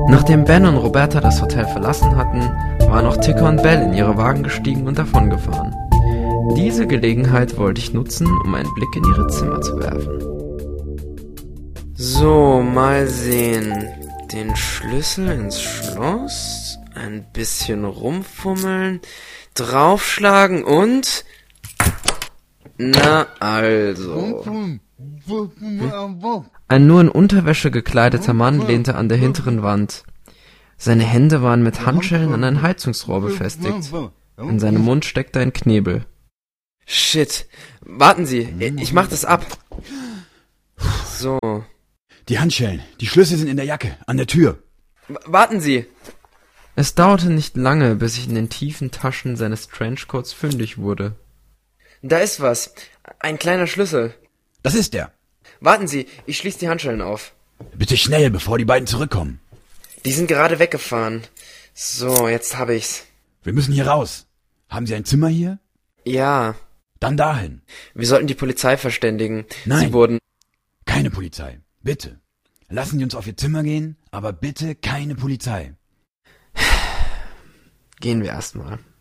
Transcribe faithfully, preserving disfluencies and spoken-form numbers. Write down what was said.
Nachdem Ben und Roberta das Hotel verlassen hatten, waren auch Ticker und Bell in ihre Wagen gestiegen und davongefahren. Diese Gelegenheit wollte ich nutzen, um einen Blick in ihre Zimmer zu werfen. So, mal sehen. Den Schlüssel ins Schloss, ein bisschen rumfummeln, draufschlagen und... Na also... Hm? Ein nur in Unterwäsche gekleideter Mann lehnte an der hinteren Wand. Seine Hände waren mit Handschellen an ein Heizungsrohr befestigt. In seinem Mund steckte ein Knebel. Shit. Warten Sie, ich mach das ab. So. Die Handschellen, die Schlüssel sind in der Jacke, an der Tür. W- warten Sie. Es dauerte nicht lange, bis ich in den tiefen Taschen seines Trenchcoats fündig wurde. Da ist was. Ein kleiner Schlüssel. Das ist er. Warten Sie, ich schließe die Handschellen auf. Bitte schnell, bevor die beiden zurückkommen. Die sind gerade weggefahren. So, jetzt habe ich's. Wir müssen hier raus. Haben Sie ein Zimmer hier? Ja. Dann dahin. Wir sollten die Polizei verständigen. Nein. Sie wurden... Keine Polizei. Bitte. Lassen Sie uns auf Ihr Zimmer gehen, aber bitte keine Polizei. Gehen wir erstmal.